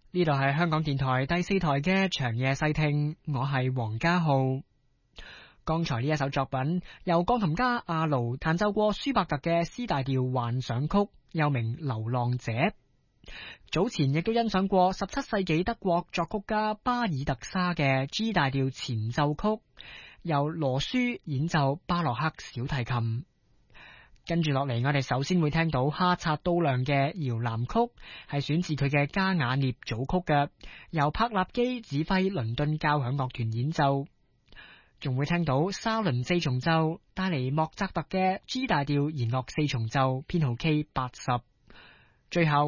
呢度係香港電台第4台嘅長夜細聽，我係黃家浩。剛才呢一首作品由鋼琴家阿盧彈奏過舒伯特嘅 C 大調幻想曲，又名《流浪者》。早前亦都欣賞過17世紀德國作曲家巴爾特沙嘅 G 大調前奏曲，由羅舒演奏巴洛克小提琴。跟住落嚟，我哋首先會聽到哈察都亮嘅搖籃曲，係選自佢嘅加雅涅組曲嘅，由柏納基指揮倫敦交響樂團演奏。仲會聽到沙倫四重奏帶嚟莫扎特嘅 G 大調弦樂四重奏編號 K80。最後